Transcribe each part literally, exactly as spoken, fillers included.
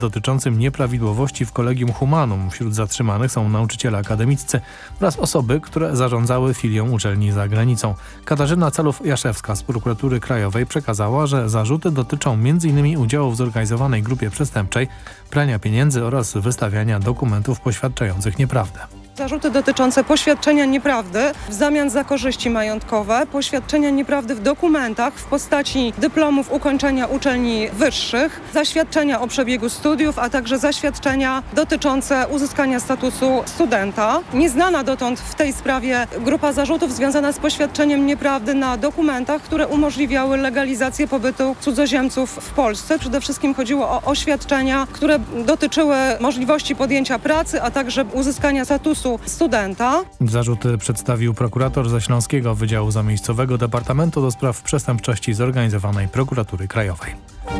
dotyczącym nieprawidłowości w Collegium Humanum. Wśród zatrzymanych są nauczyciele akademiccy oraz osoby, które zarządzały filią uczelni za granicą. Katarzyna Calów-Jaszewska z Prokuratury Krajowej przekazała, że zarzuty dotyczą między innymi udziału w zorganizowanej grupie przestępczej, prania pieniędzy oraz wystawiania dokumentów poświadczających nieprawdę. Zarzuty dotyczące poświadczenia nieprawdy w zamian za korzyści majątkowe, poświadczenia nieprawdy w dokumentach w postaci dyplomów ukończenia uczelni wyższych, zaświadczenia o przebiegu studiów, a także zaświadczenia dotyczące uzyskania statusu studenta. Nieznana dotąd w tej sprawie grupa zarzutów związana z poświadczeniem nieprawdy na dokumentach, które umożliwiały legalizację pobytu cudzoziemców w Polsce. Przede wszystkim chodziło o oświadczenia, które dotyczyły możliwości podjęcia pracy, a także uzyskania statusu studenta. Zarzuty przedstawił prokurator ze Śląskiego Wydziału Zamiejscowego Departamentu do Spraw Przestępczości Zorganizowanej Prokuratury Krajowej.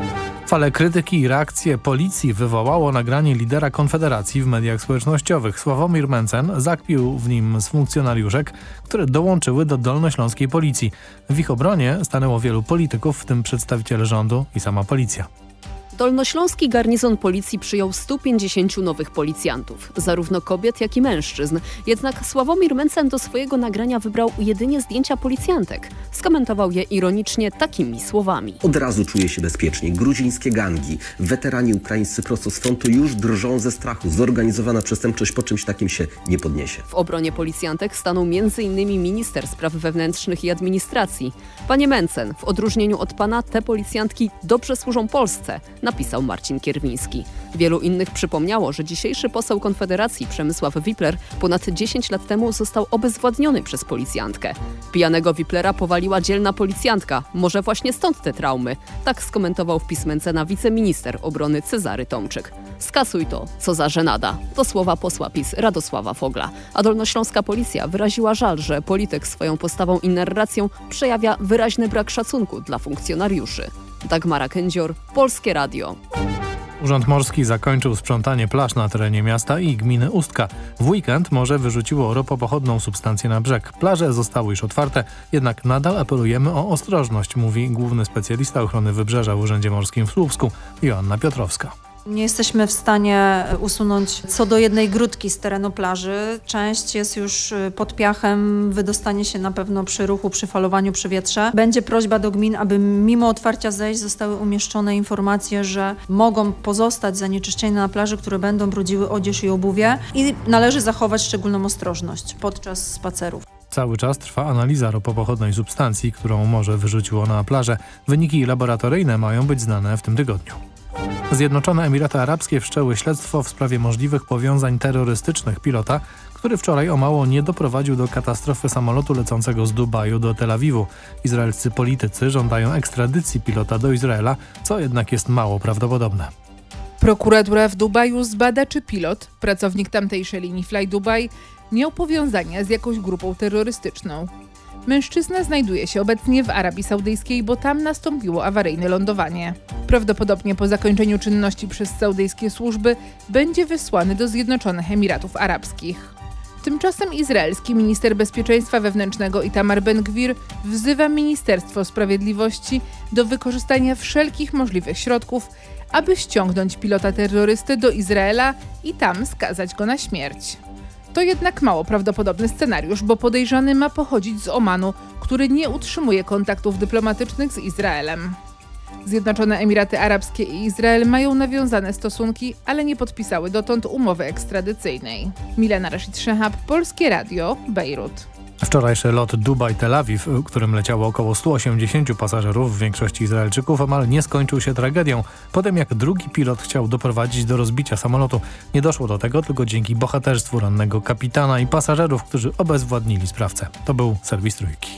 Falę krytyki i reakcje policji wywołało nagranie lidera Konfederacji w mediach społecznościowych. Sławomir Mencen zakpił w nim z funkcjonariuszek, które dołączyły do dolnośląskiej policji. W ich obronie stanęło wielu polityków, w tym przedstawiciele rządu i sama policja. Dolnośląski garnizon policji przyjął stu pięćdziesięciu nowych policjantów, zarówno kobiet, jak i mężczyzn. Jednak Sławomir Mencen do swojego nagrania wybrał jedynie zdjęcia policjantek. Skomentował je ironicznie takimi słowami. Od razu czuję się bezpiecznie. Gruzińskie gangi, weterani ukraińscy prosto z frontu już drżą ze strachu. Zorganizowana przestępczość po czymś takim się nie podniesie. W obronie policjantek stanął między innymi minister spraw wewnętrznych i administracji. Panie Mencen, w odróżnieniu od pana te policjantki dobrze służą Polsce, napisał Marcin Kierwiński. Wielu innych przypomniało, że dzisiejszy poseł Konfederacji Przemysław Wipler ponad dziesięć lat temu został obezwładniony przez policjantkę. Pijanego Wiplera powaliła dzielna policjantka. Może właśnie stąd te traumy. Tak skomentował wpis Mencena wiceminister obrony Cezary Tomczyk. Skasuj to, co za żenada. To słowa posła PiS Radosława Fogla. A dolnośląska policja wyraziła żal, że polityk swoją postawą i narracją przejawia wyraźny brak szacunku dla funkcjonariuszy. Dagmara Kędzior, Polskie Radio. Urząd Morski zakończył sprzątanie plaż na terenie miasta i gminy Ustka. W weekend morze wyrzuciło ropopochodną substancję na brzeg. Plaże zostały już otwarte, jednak nadal apelujemy o ostrożność, mówi główny specjalista ochrony wybrzeża w Urzędzie Morskim w Słupsku, Joanna Piotrowska. Nie jesteśmy w stanie usunąć co do jednej grudki z terenu plaży. Część jest już pod piachem, wydostanie się na pewno przy ruchu, przy falowaniu, przy wietrze. Będzie prośba do gmin, aby mimo otwarcia zejść zostały umieszczone informacje, że mogą pozostać zanieczyszczenia na plaży, które będą brudziły odzież i obuwie i należy zachować szczególną ostrożność podczas spacerów. Cały czas trwa analiza ropopochodnej substancji, którą morze wyrzuciło na plażę. Wyniki laboratoryjne mają być znane w tym tygodniu. Zjednoczone Emiraty Arabskie wszczęły śledztwo w sprawie możliwych powiązań terrorystycznych pilota, który wczoraj o mało nie doprowadził do katastrofy samolotu lecącego z Dubaju do Tel Awiwu. Izraelscy politycy żądają ekstradycji pilota do Izraela, co jednak jest mało prawdopodobne. Prokuratura w Dubaju zbada, czy pilot, pracownik tamtejszej linii Fly Dubai, miał powiązania z jakąś grupą terrorystyczną. Mężczyzna znajduje się obecnie w Arabii Saudyjskiej, bo tam nastąpiło awaryjne lądowanie. Prawdopodobnie po zakończeniu czynności przez saudyjskie służby będzie wysłany do Zjednoczonych Emiratów Arabskich. Tymczasem izraelski minister bezpieczeństwa wewnętrznego Itamar Ben-Gwir wzywa Ministerstwo Sprawiedliwości do wykorzystania wszelkich możliwych środków, aby ściągnąć pilota terrorysty do Izraela i tam skazać go na śmierć. To jednak mało prawdopodobny scenariusz, bo podejrzany ma pochodzić z Omanu, który nie utrzymuje kontaktów dyplomatycznych z Izraelem. Zjednoczone Emiraty Arabskie i Izrael mają nawiązane stosunki, ale nie podpisały dotąd umowy ekstradycyjnej. Milena Rashid-Szehab, Polskie Radio, Bejrut. Wczorajszy lot Dubaj-Tel Awiw, w którym leciało około stu osiemdziesięciu pasażerów, w większości Izraelczyków, omal nie skończył się tragedią. Potem jak drugi pilot chciał doprowadzić do rozbicia samolotu. Nie doszło do tego tylko dzięki bohaterstwu rannego kapitana i pasażerów, którzy obezwładnili sprawcę. To był serwis Trójki.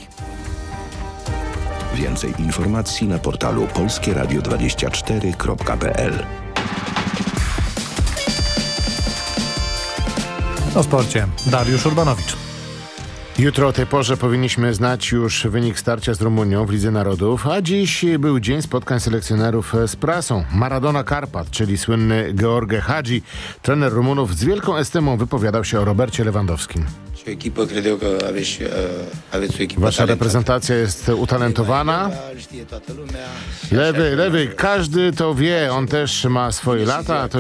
Więcej informacji na portalu polskie radio dwadzieścia cztery kropka p l. O sporcie Dariusz Urbanowicz. Jutro o tej porze powinniśmy znać już wynik starcia z Rumunią w Lidze Narodów, a dziś był dzień spotkań selekcjonerów z prasą. Maradona Karpat, czyli słynny Gheorghe Hagi, trener Rumunów, z wielką estymą wypowiadał się o Robercie Lewandowskim. Wasza reprezentacja jest utalentowana. Lewy, lewy, każdy to wie, on też ma swoje lata. To